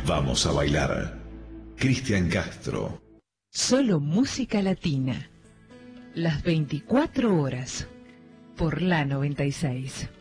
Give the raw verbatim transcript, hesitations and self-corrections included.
Vamos a bailar. Cristian Castro. Solo música latina. Las veinticuatro horas. Por la noventa y seis.